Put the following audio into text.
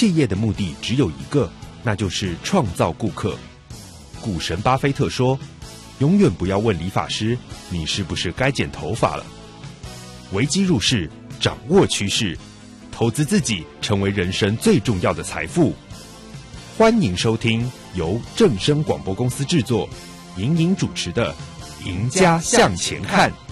企业的目的只有一个，那就是创造顾客。股神巴菲特说，永远不要问理发师你是不是该剪头发了。危机入市，掌握趋势，投资自己成为人生最重要的财富。欢迎收听由正声广播公司制作，莹莹主持的《赢家向前看》。